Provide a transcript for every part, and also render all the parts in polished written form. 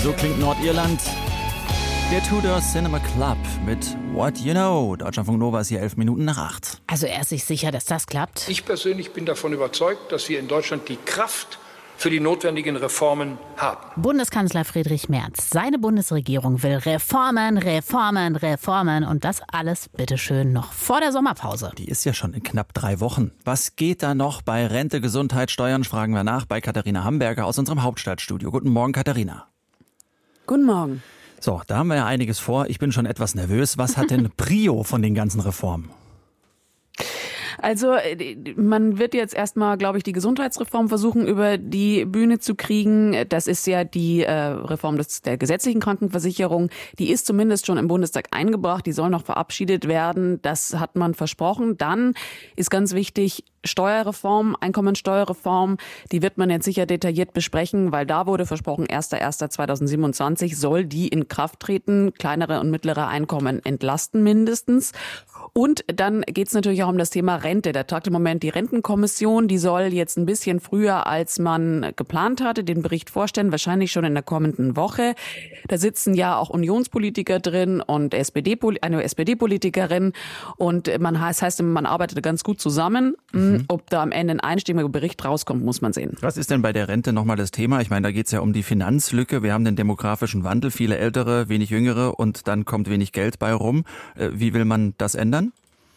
So klingt Nordirland. Der Tudor Cinema Club mit What You Know. Deutschlandfunk Nova ist hier 7:11. Also er ist sich sicher, dass das klappt? Ich persönlich bin davon überzeugt, dass wir in Deutschland die Kraft für die notwendigen Reformen haben. Bundeskanzler Friedrich Merz, seine Bundesregierung will Reformen, Reformen, Reformen und das alles bitteschön noch vor der Sommerpause. Die ist ja schon in knapp 3 Wochen. Was geht da noch bei Rente, Gesundheit, Steuern? Fragen wir nach bei Katharina Hamberger aus unserem Hauptstadtstudio. Guten Morgen, Katharina. Guten Morgen. So, da haben wir ja einiges vor. Ich bin schon etwas nervös. Was hat denn Prio von den ganzen Reformen? Also man wird jetzt erstmal, glaube ich, die Gesundheitsreform versuchen über die Bühne zu kriegen. Das ist ja die Reform der gesetzlichen Krankenversicherung. Die ist zumindest schon im Bundestag eingebracht. Die soll noch verabschiedet werden. Das hat man versprochen. Dann ist ganz wichtig, Steuerreform, Einkommensteuerreform, die wird man jetzt sicher detailliert besprechen, weil da wurde versprochen, 1.1.2027 soll die in Kraft treten, kleinere und mittlere Einkommen entlasten mindestens. Und dann geht es natürlich auch um das Thema Rente. Da tagt im Moment die Rentenkommission, die soll jetzt ein bisschen früher, als man geplant hatte, den Bericht vorstellen, wahrscheinlich schon in der kommenden Woche. Da sitzen ja auch Unionspolitiker drin und eine SPD-Politikerin und das heißt, man arbeitet ganz gut zusammen. Ob da am Ende ein einstimmiger Bericht rauskommt, muss man sehen. Was ist denn bei der Rente nochmal das Thema? Ich meine, da geht es ja um die Finanzlücke. Wir haben den demografischen Wandel, viele Ältere, wenig Jüngere und dann kommt wenig Geld bei rum. Wie will man das ändern?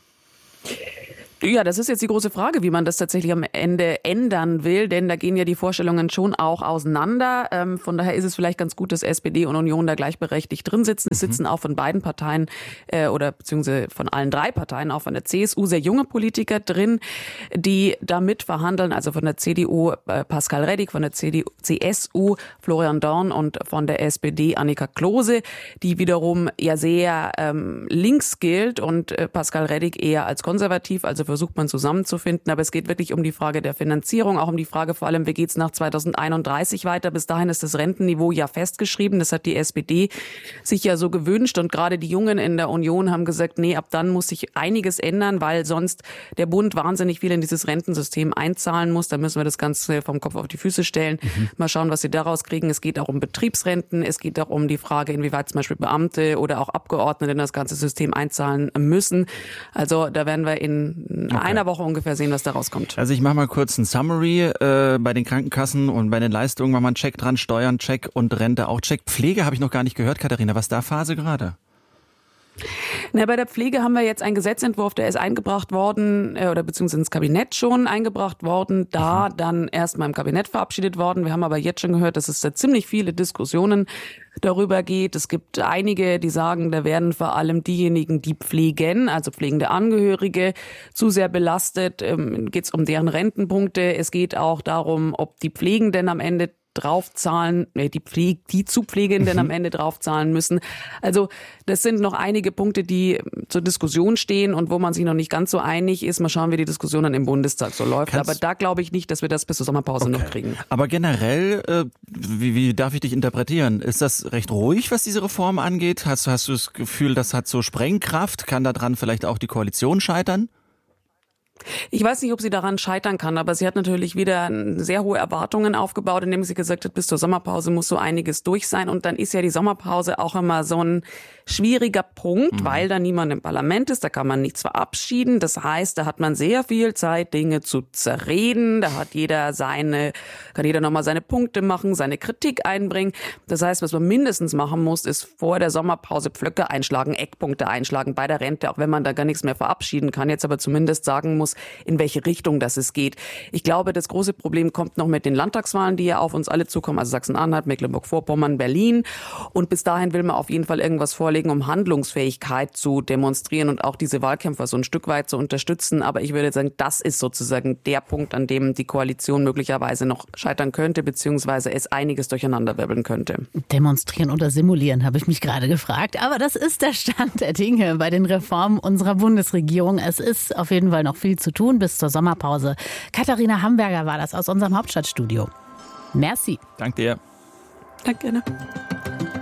Ja, das ist jetzt die große Frage, wie man das tatsächlich am Ende ändern will, denn da gehen ja die Vorstellungen schon auch auseinander. Von daher ist es vielleicht ganz gut, dass SPD und Union da gleichberechtigt drin sitzen. Es sitzen auch von beiden Parteien oder beziehungsweise von allen 3 Parteien, auch von der CSU, sehr junge Politiker drin, die da mitverhandeln. Also von der CDU Pascal Reddig, von der CSU Florian Dorn und von der SPD Annika Klose, die wiederum ja sehr links gilt und Pascal Reddig eher als konservativ, also versucht man zusammenzufinden, aber es geht wirklich um die Frage der Finanzierung, auch um die Frage vor allem, wie geht es nach 2031 weiter? Bis dahin ist das Rentenniveau ja festgeschrieben, das hat die SPD sich ja so gewünscht und gerade die Jungen in der Union haben gesagt, nee, ab dann muss sich einiges ändern, weil sonst der Bund wahnsinnig viel in dieses Rentensystem einzahlen muss, da müssen wir das Ganze vom Kopf auf die Füße stellen, mal schauen, was sie daraus kriegen. Es geht auch um Betriebsrenten, es geht auch um die Frage, inwieweit zum Beispiel Beamte oder auch Abgeordnete in das ganze System einzahlen müssen. Also da werden wir in einer Woche ungefähr sehen, was da rauskommt. Also ich mache mal kurz ein Summary. Bei den Krankenkassen und bei den Leistungen machen wir einen Check dran, Steuern Check und Rente auch Check. Pflege habe ich noch gar nicht gehört, Katharina. Was ist da Phase gerade? Na, bei der Pflege haben wir jetzt einen Gesetzentwurf, der ist eingebracht worden, oder beziehungsweise ins Kabinett schon eingebracht worden, da dann erstmal im Kabinett verabschiedet worden. Wir haben aber jetzt schon gehört, dass es da ziemlich viele Diskussionen darüber geht. Es gibt einige, die sagen, da werden vor allem diejenigen, die pflegen, also pflegende Angehörige, zu sehr belastet. Geht es um deren Rentenpunkte. Es geht auch darum, ob die Pflegenden am Ende draufzahlen, die zu Pflegenden am Ende draufzahlen müssen. Also das sind noch einige Punkte, die zur Diskussion stehen und wo man sich noch nicht ganz so einig ist. Mal schauen, wie die Diskussion dann im Bundestag so läuft. Aber da glaube ich nicht, dass wir das bis zur Sommerpause noch kriegen. Aber generell, wie darf ich dich interpretieren? Ist das recht ruhig, was diese Reform angeht? Hast du das Gefühl, das hat so Sprengkraft? Kann daran vielleicht auch die Koalition scheitern? Ich weiß nicht, ob sie daran scheitern kann, aber sie hat natürlich wieder sehr hohe Erwartungen aufgebaut, indem sie gesagt hat, bis zur Sommerpause muss so einiges durch sein. Und dann ist ja die Sommerpause auch immer so ein schwieriger Punkt, weil da niemand im Parlament ist, da kann man nichts verabschieden. Das heißt, da hat man sehr viel Zeit, Dinge zu zerreden. Da hat kann jeder nochmal seine Punkte machen, seine Kritik einbringen. Das heißt, was man mindestens machen muss, ist vor der Sommerpause Pflöcke einschlagen, Eckpunkte einschlagen bei der Rente, auch wenn man da gar nichts mehr verabschieden kann. Jetzt aber zumindest sagen muss, in welche Richtung das es geht. Ich glaube, das große Problem kommt noch mit den Landtagswahlen, die ja auf uns alle zukommen, also Sachsen-Anhalt, Mecklenburg-Vorpommern, Berlin. Und bis dahin will man auf jeden Fall irgendwas vorlegen, um Handlungsfähigkeit zu demonstrieren und auch diese Wahlkämpfer so ein Stück weit zu unterstützen. Aber ich würde sagen, das ist sozusagen der Punkt, an dem die Koalition möglicherweise noch scheitern könnte, beziehungsweise es einiges durcheinanderwirbeln könnte. Demonstrieren oder simulieren, habe ich mich gerade gefragt. Aber das ist der Stand der Dinge bei den Reformen unserer Bundesregierung. Es ist auf jeden Fall noch viel zu tun bis zur Sommerpause. Katharina Hamberger war das aus unserem Hauptstadtstudio. Merci. Danke dir. Danke gerne.